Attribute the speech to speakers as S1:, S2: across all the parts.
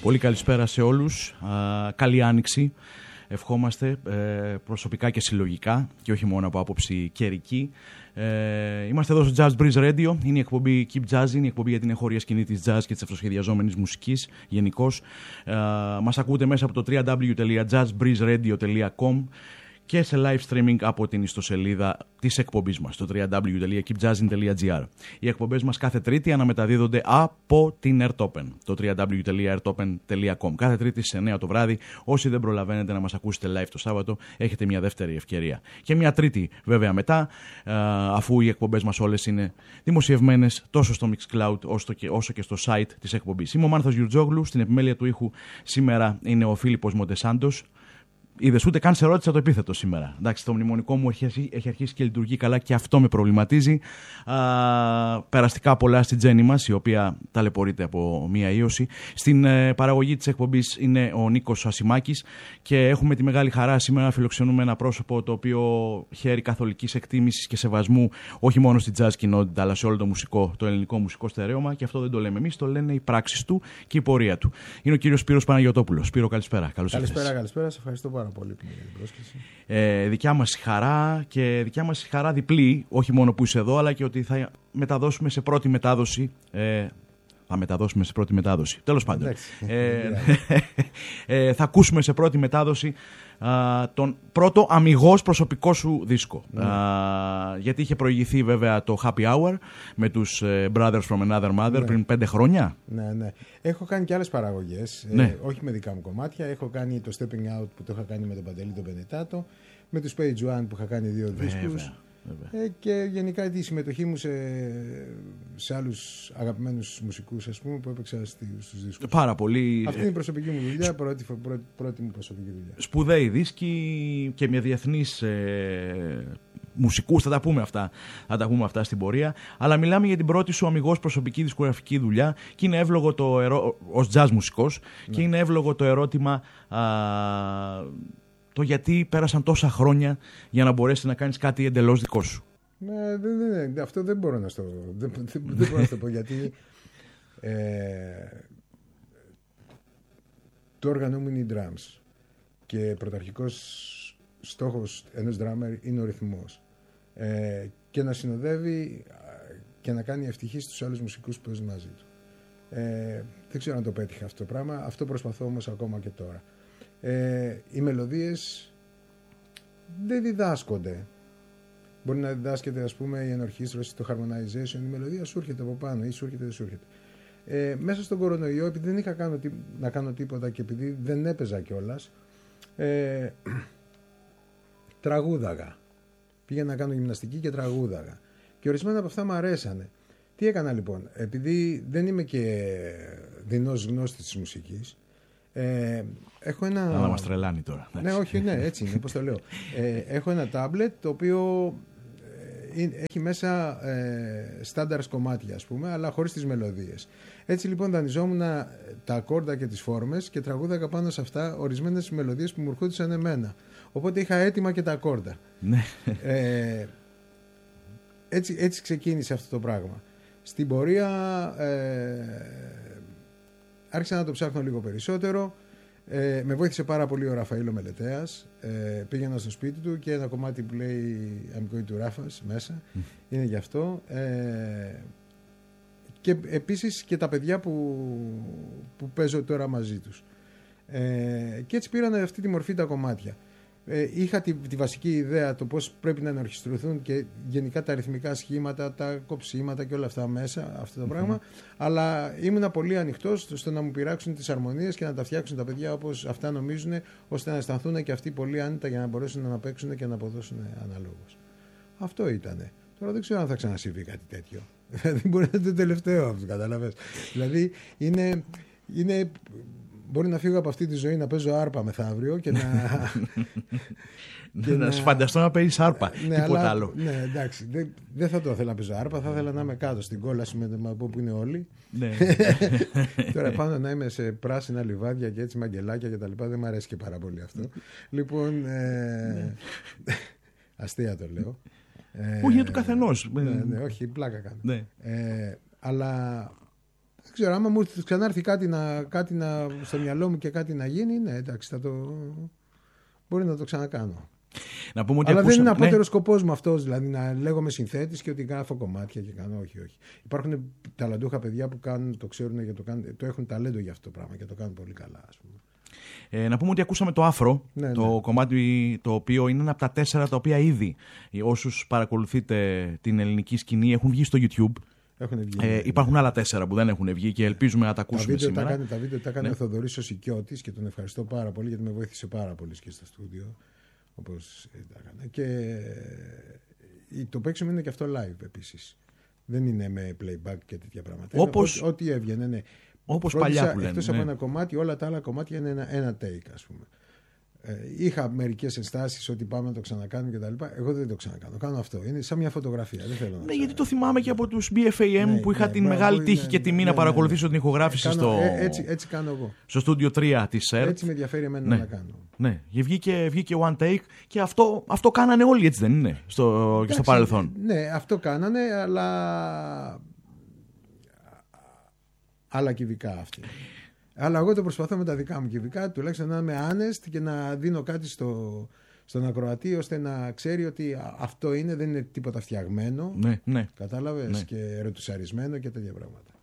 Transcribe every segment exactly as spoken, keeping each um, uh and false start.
S1: Πολύ καλησπέρα σε όλους. Α, καλή άνοιξη. Ευχόμαστε ε, προσωπικά και συλλογικά και όχι μόνο από άποψη καιρική. Ε, είμαστε εδώ στο Jazz Breeze Radio. Είναι η εκπομπή Keep Jazz, είναι η εκπομπή για την εγχώρια σκηνή της jazz και της αυτοσχεδιαζόμενης μουσικής γενικώς. Ε, μας ακούτε μέσα από το double-u double-u double-u τελεία jazz breeze radio τελεία com και σε live streaming από την ιστοσελίδα της εκπομπής μας, το double-u double-u double-u τελεία keep jazzin τελεία gr. Οι εκπομπές μας κάθε Τρίτη αναμεταδίδονται από την AirTopen, το double-u double-u double-u τελεία airtopen τελεία com. Κάθε Τρίτη στις εννιά το βράδυ, όσοι δεν προλαβαίνετε να μας ακούσετε live το Σάββατο, έχετε μια δεύτερη ευκαιρία. Και μια Τρίτη βέβαια μετά, αφού οι εκπομπές μας όλες είναι δημοσιευμένες τόσο στο Mixcloud όσο και στο site της εκπομπής. Είμαι ο Μάνθος Γιουρτζόγλου, στην επιμέλεια του ήχου σήμερα είναι ο Φίλιππος Μοντεσάντος. Είδες, ούτε καν σε ρώτησα το επίθετο σήμερα. Εντάξει, το μνημονικό μου έχει, έχει αρχίσει και λειτουργεί καλά και αυτό με προβληματίζει. Α, περαστικά πολλά στην Τζέννη μας, η οποία ταλαιπωρείται από μία ίωση. Στην ε, παραγωγή της εκπομπής είναι ο Νίκος Ασημάκης και έχουμε τη μεγάλη χαρά σήμερα να φιλοξενούμε ένα πρόσωπο το οποίο χαίρει καθολικής εκτίμησης και σεβασμού όχι μόνο στην jazz κοινότητα αλλά σε όλο το μουσικό, το ελληνικό μουσικό στερέωμα, και αυτό δεν το λέμε εμείς, το λένε οι πράξεις του και η πορεία του. Είναι ο κύριος Σπύρος Παναγιωτόπουλος. Σπύρο, καλησπέρα. Καλώς ήρθες.
S2: Καλησπέρα, καλησπέρα. Σε ευχαριστώ πάρα πολύ για την πρόσκληση.
S1: Ε, δικιά μας χαρά και δικιά μας χαρά διπλή, όχι μόνο που είσαι εδώ, αλλά και ότι θα μεταδώσουμε σε πρώτη μετάδοση. Ε, θα μεταδώσουμε σε πρώτη μετάδοση. Τέλος πάντων. Ε, ε, θα ακούσουμε σε πρώτη μετάδοση α, τον πρώτο αμιγώς προσωπικό σου δίσκο. Ναι. Α, γιατί είχε προηγηθεί βέβαια το Happy Hour με τους Brothers from Another Mother, ναι, πριν πέντε χρόνια.
S2: Ναι, ναι. Έχω κάνει και άλλες παραγωγές,
S1: ναι.
S2: ε, όχι με δικά μου κομμάτια. Έχω κάνει το Stepping Out που το είχα κάνει με τον Παντελή τον Πενετάτο, με τους Page One που είχα κάνει δύο δίσκους. Ε, και γενικά τη συμμετοχή μου σε, σε άλλους αγαπημένους μουσικούς, ας πούμε, που έπαιξα στους δίσκους.
S1: Πάρα πολύ.
S2: Αυτή είναι η προσωπική μου δουλειά, πρώτη, πρώτη, πρώτη μου προσωπική δουλειά.
S1: Σπουδαίοι δίσκοι και με διεθνείς ε, μουσικούς, θα τα πούμε αυτά, θα τα πούμε αυτά στην πορεία. Αλλά μιλάμε για την πρώτη σου αμιγώς προσωπική δισκογραφική δουλειά και είναι εύλογο το ερώ... ως jazz μουσικός, ναι, και είναι εύλογο το ερώτημα. Α, το γιατί πέρασαν τόσα χρόνια για να μπορέσει να κάνεις κάτι εντελώς δικό σου.
S2: Ναι, δεν, δεν, αυτό δεν μπορώ να στο, δεν, δεν, δεν μπορώ να το πω, γιατί ε, το όργανο μου είναι οι drums και πρωταρχικός στόχος ενός drummer είναι ο ρυθμός, ε, και να συνοδεύει και να κάνει ευτυχείς τους άλλους μουσικούς που παίζουν μαζί του. Ε, δεν ξέρω αν το πέτυχα αυτό το πράγμα, αυτό προσπαθώ όμως ακόμα και τώρα. Ε, οι μελωδίες δεν διδάσκονται. Μπορεί να διδάσκεται, ας πούμε, η ενορχήστρωση, το harmonization, η μελωδία σου έρχεται από πάνω ή σου έρχεται δεν σου έρχεται. Ε, μέσα στον κορονοϊό, επειδή δεν είχα κάνω, να κάνω τίποτα και επειδή δεν έπαιζα κιόλας, ε, τραγούδαγα. Πήγαινα να κάνω γυμναστική και τραγούδαγα. Και ορισμένα από αυτά μου αρέσανε. Τι έκανα λοιπόν? Επειδή δεν είμαι και δεινός γνώστης της μουσικής, Ε, έχω ένα...
S1: Να μας τρελάνει τώρα.
S2: Ναι, όχι, ναι, έτσι είναι, πώς το λέω. Ε, έχω ένα τάμπλετ το οποίο ε, έχει μέσα ε, στάνταρς κομμάτια, ας πούμε, αλλά χωρίς τις μελωδίες. Έτσι λοιπόν δανειζόμουν τα ακόρντα και τις φόρμες και τραγούδαγα πάνω σε αυτά ορισμένες μελωδίες που μου ερχόντουσαν εμένα. Οπότε είχα έτοιμα και τα ακόρντα. ε, έτσι, έτσι ξεκίνησε αυτό το πράγμα. Στην πορεία... Ε, άρχισα να το ψάχνω λίγο περισσότερο. Ε, με βοήθησε πάρα πολύ ο Ραφαήλ Μελετέας. Ε, πήγαινα στο σπίτι του και ένα κομμάτι που λέει I'm going to Rafas μέσα. Mm. Είναι γι' αυτό. Ε, και επίσης και τα παιδιά που, που παίζω τώρα μαζί τους. Ε, και έτσι πήραν αυτή τη μορφή τα κομμάτια. Ε, είχα τη, τη βασική ιδέα το πώς πρέπει να ενορχιστρωθούν και γενικά τα ρυθμικά σχήματα, τα κοψίματα και όλα αυτά μέσα, αυτό το mm-hmm. πράγμα. Αλλά ήμουνα πολύ ανοιχτός στο να μου πειράξουν τις αρμονίες και να τα φτιάξουν τα παιδιά όπως αυτά νομίζουν, ώστε να αισθανθούν και αυτοί πολύ άνετα για να μπορέσουν να παίξουν και να αποδώσουν αναλόγως. Αυτό ήτανε. Τώρα δεν ξέρω αν θα ξανασυμβεί κάτι τέτοιο. Δεν μπορεί να είναι το τελευταίο αυτό, κατάλαβες. Δηλαδή είναι... είναι μπορεί να φύγω από αυτή τη ζωή να παίζω άρπα μεθαύριο και να.
S1: και να σου φανταστώ να παίζεις άρπα.
S2: Ναι,
S1: τίποτα
S2: αλλά,
S1: άλλο.
S2: Ναι, εντάξει. Δεν, δεν θα το ήθελα να παίζω άρπα. Θα ήθελα να είμαι κάτω στην κόλαση με τον που είναι όλοι.
S1: Ναι.
S2: Τώρα πάνω να είμαι σε πράσινα λιβάδια και έτσι μαγκελάκια και τα λοιπά. Δεν μου αρέσει και πάρα πολύ αυτό. Λοιπόν. Ε, αστεία το λέω.
S1: Όχι, για του καθενός.
S2: Ναι, ναι, όχι, πλάκα κάνω.
S1: Ναι.
S2: Ε, αλλά Δεν ξέρω, άμα μου ξανάρθει κάτι, να, κάτι να, στο μυαλό μου και κάτι να γίνει, ναι, εντάξει, θα το... μπορεί να το ξανακάνω.
S1: Να πούμε ότι
S2: Αλλά
S1: ακούσαμε,
S2: δεν είναι απότερο
S1: ναι.
S2: σκοπός μου αυτός, δηλαδή να λέγομαι συνθέτης και ότι γράφω κομμάτια και κάνω. Όχι, όχι. Υπάρχουν ταλαντούχα παιδιά που κάνουν, το ξέρουν και το κάνουν, το έχουν ταλέντο για αυτό το πράγμα και το κάνουν πολύ καλά, ας πούμε.
S1: Ε, να πούμε ότι ακούσαμε το Άφρο,
S2: Ναι,
S1: το
S2: ναι.
S1: κομμάτι το οποίο είναι ένα από τα τέσσερα τα οποία ήδη όσους παρακολουθείτε την ελληνική σκηνή έχουν βγει στο YouTube.
S2: Έχουν βγει.
S1: Ε, υπάρχουν άλλα τέσσερα που δεν έχουν βγει και ελπίζουμε να τα
S2: Τα
S1: ακούσουμε
S2: βίντεο
S1: σήμερα.
S2: τα, κάνει, τα βίντεο τα έκανε
S1: Ναι.
S2: ο Θοδωρής ο Σικιώτης και τον ευχαριστώ πάρα πολύ γιατί με βοήθησε πάρα πολύ και στο στούντιο. Όπως τα έκανε. Και ε, το παίξιμο είναι και αυτό live επίσης. Δεν είναι με playback και τέτοια πράγματα.
S1: Όπως-
S2: Είναι ό- ό,τι έβγαινε, ναι.
S1: Όπως
S2: Φρόντισα,
S1: παλιά που λένε,
S2: εκτός
S1: ναι.
S2: από ένα κομμάτι, όλα τα άλλα κομμάτια είναι ένα, ένα take, ας πούμε. Ε, είχα μερικές ενστάσεις ότι πάμε να το ξανακάνουμε κτλ. Εγώ δεν το ξανακάνω. Κάνω αυτό. Είναι σαν μια φωτογραφία. Δεν θέλω να
S1: Ναι,
S2: ξανα-
S1: γιατί το θυμάμαι και από τους μπι εφ έι εμ
S2: Ναι,
S1: που είχα
S2: ναι,
S1: την
S2: μπράβο,
S1: μεγάλη
S2: είναι-
S1: τύχη και τιμή
S2: ναι,
S1: να
S2: ναι,
S1: παρακολουθήσω
S2: ναι.
S1: την ηχογράφηση
S2: Κάνω-
S1: στο,
S2: ε, έτσι, έτσι κάνω εγώ.
S1: στο στούντιο τρία της ΣΕΡΤ.
S2: Έτσι με ενδιαφέρει εμένα
S1: Ναι.
S2: να κάνω.
S1: Ναι, και βγήκε, βγήκε one take και αυτό, αυτό κάνανε όλοι, έτσι δεν είναι, στο, και στο
S2: Εντάξει,
S1: παρελθόν.
S2: Ναι, αυτό κάνανε, αλλά άλλα κυβικά αυτοί. Αλλά εγώ το προσπαθώ με τα δικά μου κυβικά, τουλάχιστον να είμαι honest και να δίνω κάτι στο, στον ακροατή ώστε να ξέρει ότι α- αυτό είναι, δεν είναι τίποτα φτιαγμένο.
S1: Ναι, ναι.
S2: Κατάλαβες,
S1: Ναι.
S2: και ρετουσαρισμένο και τέτοια πράγματα.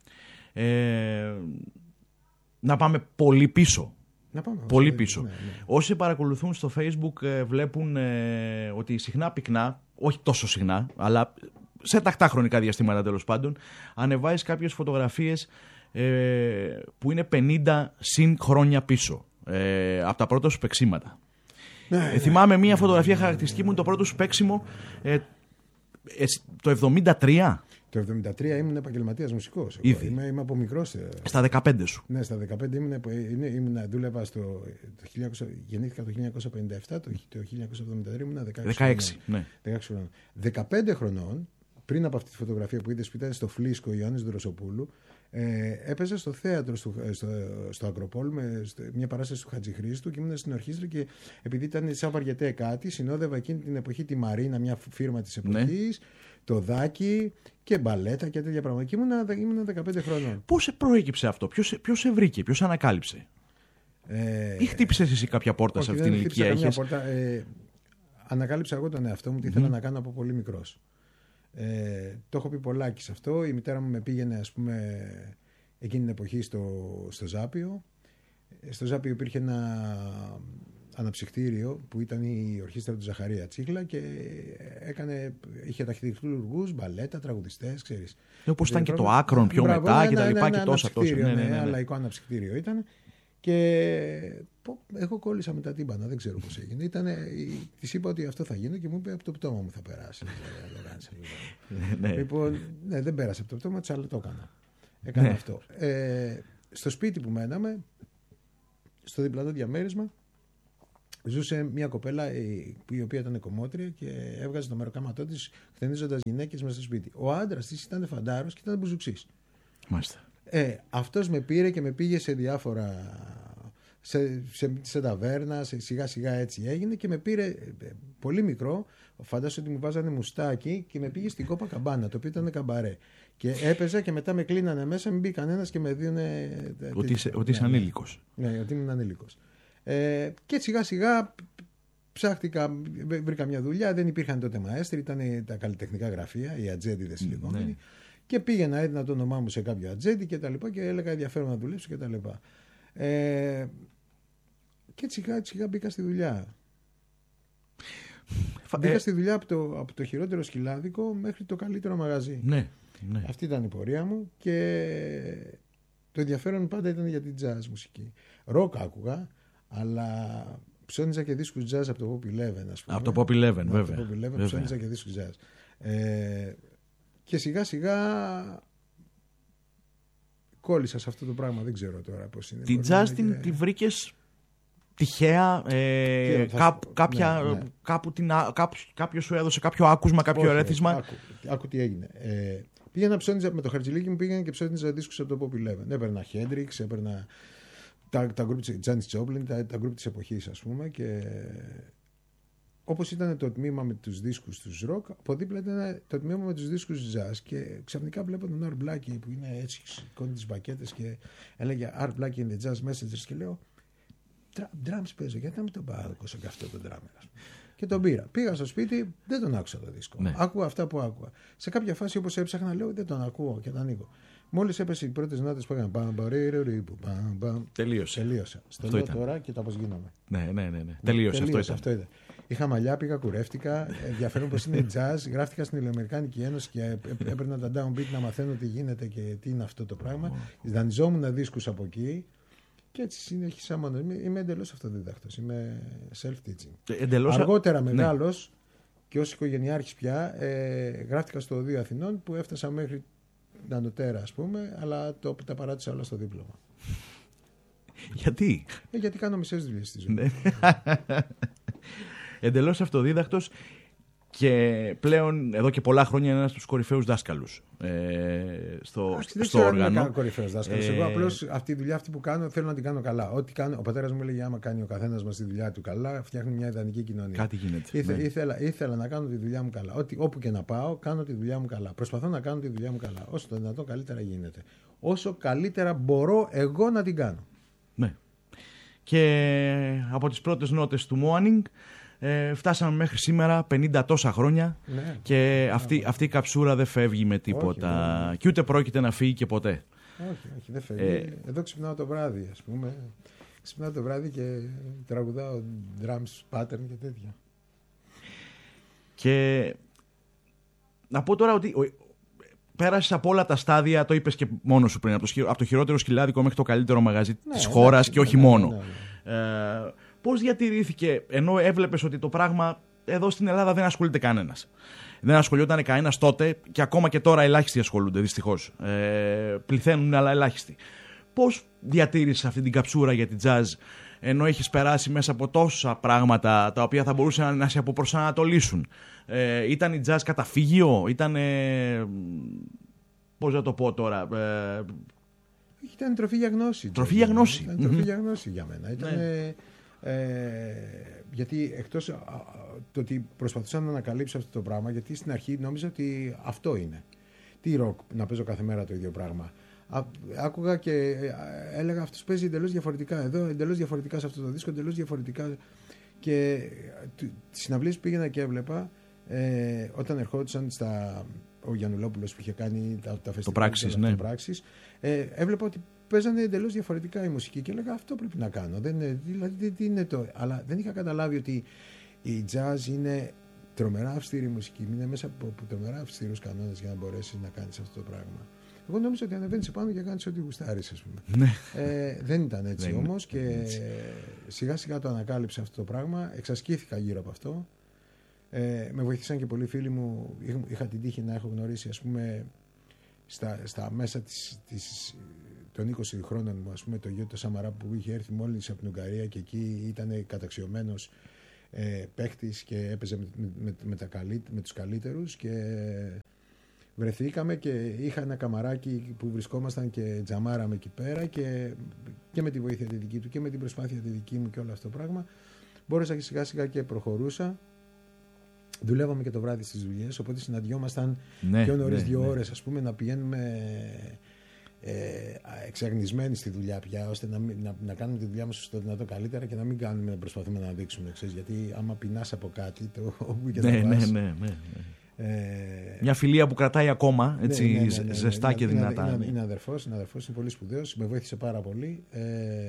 S1: Ε, να πάμε πολύ πίσω.
S2: Να πάμε.
S1: Πολύ
S2: ναι,
S1: πίσω.
S2: ναι, ναι.
S1: Όσοι παρακολουθούν στο Facebook ε, βλέπουν ε, ότι συχνά πυκνά, όχι τόσο συχνά, αλλά σε τακτά χρονικά διαστήματα τέλος πάντων, ανεβάζεις κάποιες φωτογραφίες ε, που είναι πενήντα συν χρόνια πίσω. Ε, από τα πρώτα σου παίξιματα.
S2: Ναι,
S1: Ε, θυμάμαι μία φωτογραφία χαρακτηριστική μου, το πρώτο σου παίξιμο ε, ε, το εβδομήντα τρία,
S2: Το εβδομήντα τρία ήμουν επαγγελματίας μουσικός.
S1: Ήδη.
S2: Είμαι, είμαι από μικρός. ε,
S1: στα δεκαπέντε σου.
S2: Ναι, στα δεκαπέντε ήμουν, είναι, ήμουν, δούλευα στο. Το χίλια εννιακόσια, γεννήθηκα το χίλια εννιακόσια πενήντα επτά, το, το χίλια εννιακόσια εβδομήντα τρία ήμουν δεκαέξι.
S1: δεκαέξι, ναι.
S2: δεκαέξι χρονών. δεκαπέντε χρονών, πριν από αυτή τη φωτογραφία που είδες που ήταν στο Φλίσκο Ιωάννης Δροσοπούλου, ε, έπαιζα στο θέατρο στο, στο, στο Ακροπόλ, με στο, μια παράσταση του Χατζηχρήστου και ήμουν στην ορχήστρα και επειδή ήταν σαν βαριετέ κάτι, συνόδευα εκείνη την εποχή τη Μαρίνα, μια φίρμα της εποχής, ναι. Το Δάκι και μπαλέτα και τέτοια πράγματα. Και ήμουνα, ήμουνα δεκαπέντε χρονών.
S1: Πώς προέκυψε αυτό, ποιος, ποιος σε βρήκε, ποιος ανακάλυψε?
S2: Ε,
S1: Ή χτύπησες εσύ κάποια πόρτα
S2: όχι,
S1: σε αυτήν την ηλικία?
S2: Καμιά
S1: Έχεις...
S2: πόρτα, ε, ανακάλυψα εγώ τον εαυτό μου τι ήθελα mm-hmm. να κάνω από πολύ μικρός. Ε, το έχω πει πολλάκι σε αυτό. Η μητέρα μου με πήγαινε, ας πούμε, εκείνη την εποχή στο, στο Ζάπιο. Στο Ζάπιο υπήρχε ένα αναψυκτήριο που ήταν η ορχήστρα του Ζαχαρία Τσίχλα και έκανε, είχε ταχυδρομικούς, μπαλέτα, τραγουδιστές, ξέρεις.
S1: Όπως ήταν και το Άκρον πιο
S2: Μπράβο,
S1: μετά
S2: ναι,
S1: και τα
S2: ναι,
S1: λοιπά
S2: ναι,
S1: και τόσα τόσα.
S2: Ναι,
S1: ναι,
S2: ναι,
S1: ναι, ναι.
S2: ναι. Λαϊκό αναψυκτήριο ήταν. Και εγώ κόλλησα με τα τύμπανα, δεν ξέρω πώς έγινε. Ήτανε, της είπα ότι αυτό θα γίνει και μου είπε από το πτώμα μου θα περάσει.
S1: ναι.
S2: Λοιπόν, ναι, δεν πέρασε από το πτώμα της, αλλά το έκανα. Έκανα ναι. αυτό. Ε, στο σπίτι που μέναμε, στο διπλανό διαμέρισμα, ζούσε μια κοπέλα η οποία ήταν κομμότρια και έβγαζε το μεροκάματό της χτενίζοντας γυναίκες μέσα στο σπίτι. Ο άντρας της ήταν φαντάρος και ήταν μπουζουξής.
S1: Μάλιστα.
S2: Ε, αυτός με πήρε και με πήγε σε διάφορα. σε, σε, σε ταβέρνα, σε, σιγά σιγά έτσι έγινε και με πήρε ε, πολύ μικρό. Φαντάζομαι ότι μου βάζανε μουστάκι και με πήγε στην Κόπα Καμπάνα, το οποίο ήταν καμπαρέ. Και έπαιζα και μετά με κλείνανε μέσα, μην μπει κανένα και με δίνανε.
S1: Ότι είσαι, ότι είσαι
S2: ναι,
S1: ανήλικος.
S2: Ναι, ότι ήμουν ανήλικος. Ε, και σιγά σιγά ψάχτηκα, βρήκα μια δουλειά. Δεν υπήρχαν τότε μαέστροι, ήταν τα καλλιτεχνικά γραφεία, οι ατζέντιδες οι λεγόμενοι. Ναι. Και πήγαινα, έδινα το όνομά μου σε κάποιο ατζέντη και τα λοιπά και έλεγα ενδιαφέρον να δουλέψω και τα λοιπά. Ε, και σιγά σιγά μπήκα στη δουλειά. Ε, μπήκα στη δουλειά από το, από το χειρότερο σκυλάδικο μέχρι το καλύτερο μαγαζί.
S1: Ναι, ναι.
S2: Αυτή ήταν η πορεία μου και το ενδιαφέρον πάντα ήταν για την jazz μουσική. Ροκ άκουγα, αλλά ψώνιζα και δίσκους jazz από το Pop Eleven, ας πούμε.
S1: Από το Pop Eleven,
S2: από
S1: βέβαια.
S2: Από το Pop Eleven
S1: βέβαια.
S2: ψώνιζα και δίσκους jazz. Ε, και σιγά σιγά κόλλησα σε αυτό το πράγμα, δεν ξέρω τώρα πώς είναι.
S1: Την jazz την, και... τη βρήκες τυχαία, ε,
S2: Τι,
S1: κά,
S2: θα...
S1: κάποια, ναι, ναι. Κάπου την, κάποιο, κάποιο σου έδωσε κάποιο άκουσμα, κάποιο ερέθισμα.
S2: Άκου, άκου τι έγινε. Ε, πήγαινα ψώνιζα με το Χαρτζηλίκι μου, πήγαινα και ψώνιζα δίσκους από το Pop Eleven. Έπαιρνα Hendrix, έπαιρνα τα, τα γκρουπ της Janis Joplin, τα, τα γκρουπ της εποχής, ας πούμε, και όπως ήταν το τμήμα με τους δίσκους τους rock, από δίπλα ήταν το τμήμα με τους δίσκους jazz. Και ξαφνικά βλέπω τον Art Blakey που είναι έτσι, σηκώνει τις μπακέτες και έλεγε Art Blakey in the Jazz Messengers. Και λέω, drums παίζω, γιατί να μην τον πάω σε αυτό το drummer. Και τον πήρα. Πήγα στο σπίτι, δεν τον άκουσα το δίσκο. Ναι. Άκουγα αυτά που άκουγα. Σε κάποια φάση, όπως έψαχνα, λέω, δεν τον ακούω και τον ανοίγω. Μόλις έπεσε οι πρώτες νότες που έκανα.
S1: Τελείωσε.
S2: Τελείωσα. Στο λέω τώρα και το αποσγίνομαι.
S1: Ναι, ναι, ναι. ναι. Τελείωσε.
S2: Τελείωσε.
S1: Αυτό ήταν.
S2: Αυτό ήταν. Είχα μαλλιά, πήγα, κουρεύτηκα. Ενδιαφέρον πως είναι jazz. Γράφτηκα στην Ελληνοαμερικάνικη Ένωση και έπαιρνα τα downbeat να μαθαίνω τι γίνεται και τι είναι αυτό το πράγμα. Δανειζόμουν δίσκους από εκεί. Και έτσι συνέχισα μόνο. Είμαι, είμαι εντελώς αυτοδίδακτος. Είμαι self-teaching.
S1: Εντελώς...
S2: Αργότερα μεγάλος, ναι, και ως οικογενειάρχης πια, ε, γράφτηκα στο Οδείο Αθηνών που έφτασα μέχρι την ανωτέρα, ας πούμε, αλλά το, τα παράτησα όλα στο δίπλωμα.
S1: Γιατί?
S2: Ε, γιατί κάνω μισές δουλειές στη ζωή.
S1: Εντελώς αυτοδίδακτος. Και πλέον εδώ και πολλά χρόνια είναι ένας από τους κορυφαίους δάσκαλους ε, στο,
S2: Άξι,
S1: στο
S2: δεν ξέρω
S1: όργανο.
S2: Δεν κάνω κορυφαίος δάσκαλος. Ε... Εγώ απλώς αυτή τη δουλειά αυτή που κάνω θέλω να την κάνω καλά. Ό,τι κάνω, ο πατέρας μου έλεγε: άμα κάνει ο καθένας μας τη δουλειά του καλά, φτιάχνει μια ιδανική κοινωνία.
S1: Κάτι γίνεται.
S2: Ήθε,
S1: ναι.
S2: ήθελα, ήθελα να κάνω τη δουλειά μου καλά. Ό,τι, όπου και να πάω, κάνω τη δουλειά μου καλά. Προσπαθώ να κάνω τη δουλειά μου καλά. Όσο το δυνατόν καλύτερα γίνεται. Όσο καλύτερα μπορώ εγώ να την κάνω.
S1: Ναι. Και από τις πρώτες νότες του Morning. Ε, φτάσαμε μέχρι σήμερα πενήντα τόσα χρόνια, ναι, και αυτή, αυτή η καψούρα δεν φεύγει με τίποτα. Όχι, ναι, ναι. Και ούτε πρόκειται να φύγει και ποτέ.
S2: Όχι, όχι, δεν φεύγει. Ε, Εδώ ξυπνάω το βράδυ, ας πούμε. Ξυπνάω το βράδυ και τραγουδάω drums, pattern και τέτοια.
S1: Και να πω τώρα ότι πέρασες από όλα τα στάδια, το είπες και μόνος σου πριν, από το, από το χειρότερο σκυλάδικο μέχρι το καλύτερο μαγαζί, ναι, της χώρας, ναι, και όχι, ναι, μόνο. Ναι, ναι, ναι. Ε, Πώς διατηρήθηκε, ενώ έβλεπες ότι το πράγμα εδώ στην Ελλάδα δεν ασχολείται κανένας. Δεν ασχολιόταν κανένας τότε και ακόμα και τώρα ελάχιστοι ασχολούνται, δυστυχώς. Ε, πληθαίνουν, αλλά ελάχιστοι. Πώς διατήρησες αυτή την καψούρα για την jazz, ενώ έχεις περάσει μέσα από τόσα πράγματα τα οποία θα μπορούσαν να σε αποπροσανατολίσουν? Ε, ήταν η jazz καταφύγιο, ήταν. Ε, πώς να το πω τώρα. Ε,
S2: ήταν τροφή για γνώση.
S1: Τροφή για γνώση.
S2: Ήταν τροφή για γνώση για μένα. Ήταν. Ναι. Ε, γιατί εκτός α, το ότι προσπαθούσα να ανακαλύψω αυτό το πράγμα, γιατί στην αρχή νόμιζα ότι αυτό είναι. Τι ροκ, να παίζω κάθε μέρα το ίδιο πράγμα. Α, άκουγα και έλεγα αυτός παίζει εντελώς διαφορετικά εδώ, εντελώς διαφορετικά σε αυτό το δίσκο, εντελώς διαφορετικά. Και τις συναυλίες που πήγαινα και έβλεπα, ε, όταν ερχόντουσαν στα, ο Γιαννουλόπουλος που είχε κάνει τα, τα φεστιβάλ,
S1: ναι.
S2: πράξεις, ε, έβλεπα ότι παίζανε εντελώς διαφορετικά η μουσική και έλεγα αυτό πρέπει να κάνω. Δεν είναι, δηλαδή, τι είναι το... Αλλά δεν είχα καταλάβει ότι η jazz είναι τρομερά αυστηρή μουσική. Είναι μέσα από, από τρομερά αυστηρούς κανόνες για να μπορέσεις να κάνεις αυτό το πράγμα. Εγώ νόμιζα ότι ανεβαίνεις επάνω και κάνεις ό,τι γουστάρεις, ας πούμε. ε, δεν ήταν έτσι όμως και σιγά σιγά το ανακάλυψα αυτό το πράγμα. Εξασκήθηκα γύρω από αυτό. Ε, με βοήθησαν και πολλοί φίλοι μου. Είχα, είχα την τύχη να έχω γνωρίσει, ας πούμε, στα, στα μέσα της, της, των είκοσι χρόνων μου, ας πούμε, το γιο του Σαμαρά που είχε έρθει μόλις από την Ουγγαρία και εκεί ήταν καταξιωμένος ε, παίχτης και έπαιζε με, με, με, τα καλύ, με τους καλύτερους και βρεθήκαμε και είχα ένα καμαράκι που βρισκόμασταν και τζαμάραμε εκεί πέρα και, και με τη βοήθεια τη δική του και με την προσπάθεια τη δική μου και όλο αυτό το πράγμα μπόρεσα και σιγά σιγά και προχωρούσα. Δουλεύαμε και το βράδυ στις δουλειές, οπότε συναντιόμασταν ναι, πιο νωρίς, ναι, δύο ναι. ώρες, ας πούμε, να πηγαίνουμε ε, εξαγνισμένοι στη δουλειά πια, ώστε να, να, να κάνουμε τη δουλειά μας στο δυνατό καλύτερα και να μην κάνουμε, να προσπαθούμε να δείξουμε, ξέρεις, γιατί άμα πεινάς από κάτι, το όπου και
S1: ναι,
S2: θα πας,
S1: ναι, ναι, ναι. Ε, μια φιλία που κρατάει ακόμα, έτσι, ναι, ναι, ναι, ναι, ναι, ζεστά
S2: ναι,
S1: και δυνατά.
S2: Είναι, είναι, είναι αδερφός, είναι αδερφός, είναι πολύ σπουδαίος, με βοήθησε πάρα πολύ. Ε,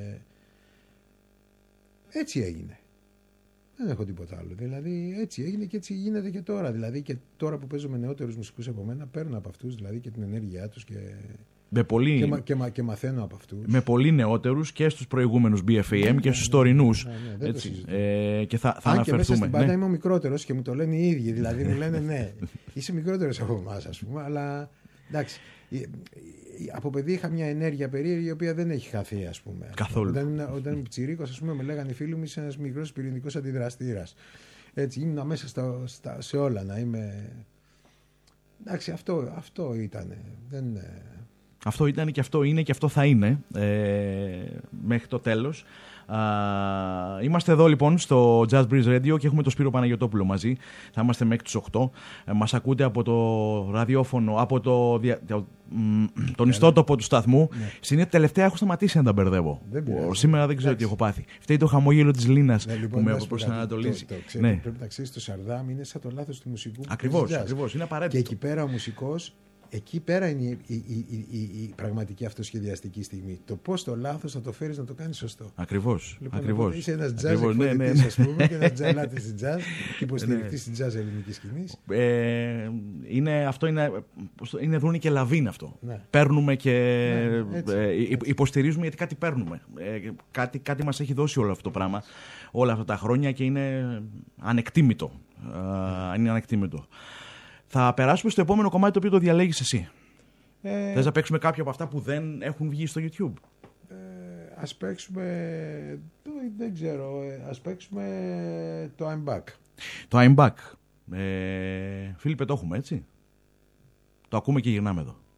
S2: έτσι έγινε. Δεν έχω τίποτα άλλο. Δηλαδή έτσι έγινε και έτσι γίνεται και τώρα. Δηλαδή και τώρα που παίζω με νεότερους μουσικούς από μένα, παίρνω από αυτούς δηλαδή και την ενέργειά τους και,
S1: με πολύ...
S2: και, μα, και, μα, και μαθαίνω από αυτούς.
S1: Με πολύ νεότερους και στους προηγούμενους μπι εφ έι εμ ναι, και στους τωρινούς. Ναι, ναι, ε, και θα, θα
S2: Αν
S1: αναφερθούμε.
S2: Και μέσα στην πάντα
S1: ναι.
S2: είμαι ο μικρότερος και μου το λένε οι ίδιοι. Δηλαδή μου λένε ναι, είσαι μικρότερος από εμάς, ας πούμε, αλλά εντάξει. Από παιδί είχα μια ενέργεια περίεργη η οποία δεν έχει χαθεί, ας πούμε.
S1: Καθόλου.
S2: Όταν ήμουν, όταν ήμουν πιτσιρίκος, ας πούμε, με λέγανε οι φίλοι μου, είσαι ένας μικρός πυρηνικός αντιδραστήρας. Έτσι, ήμουν μέσα στα, στα, σε όλα να είμαι. Εντάξει, αυτό, αυτό ήταν. Δεν...
S1: Αυτό ήταν και αυτό είναι και αυτό θα είναι ε, μέχρι το τέλος. Uh, είμαστε εδώ λοιπόν στο Jazz Breeze Radio και έχουμε τον Σπύρο Παναγιωτόπουλο μαζί. Θα είμαστε μέχρι τις οκτώ. Ε, μας ακούτε από το ραδιόφωνο, από το, δια, το, μ, τον ιστότοπο του σταθμού. Ναι. Στην τελευταία έχω σταματήσει να τα μπερδεύω. Δεν Σήμερα δεν ξέρω τι έχω πάθει. Φταίει το χαμόγελο της Λίνας ναι, λοιπόν, που με προσανατολίζει.
S2: Το, το, το, ναι. Πρέπει να ξέρεις, το Σαρδάμ είναι σαν το λάθος του μουσικού.
S1: Ακριβώς, ακριβώς, είναι απαραίτητο.
S2: Και εκεί πέρα ο μουσικός. Εκεί πέρα είναι η, η, η, η, η πραγματική αυτοσχεδιαστική στιγμή. Το πώς το λάθος θα το φέρεις να το κάνεις σωστό.
S1: Ακριβώς.
S2: Λοιπόν,
S1: ακριβώς.
S2: Είσαι ένας jazz εκπαιδευτής, ναι, ναι. ας πούμε, και ένας τζαλάτης στην jazz και υποστηρικτής στην jazz ελληνικής σκηνής.
S1: Ε, είναι, αυτό είναι, είναι δούνη και λαβίν αυτό. Ναι. Παίρνουμε και ναι, έτσι, ε, έτσι. υποστηρίζουμε γιατί κάτι παίρνουμε. Ε, κάτι, κάτι μας έχει δώσει όλο αυτό το πράγμα όλα αυτά τα χρόνια και είναι ανεκτήμητο. Ε, είναι ανεκτήμητο. Θα περάσουμε στο επόμενο κομμάτι το οποίο το διαλέγεις εσύ. Ε, Θες να παίξουμε κάποια από αυτά που δεν έχουν βγει στο YouTube?
S2: Ε, ας παίξουμε... Δεν ξέρω. Ας παίξουμε το I'm Back.
S1: Το I'm Back. Ε, Φίλιππε, το έχουμε έτσι. Το ακούμε και γυρνάμε εδώ.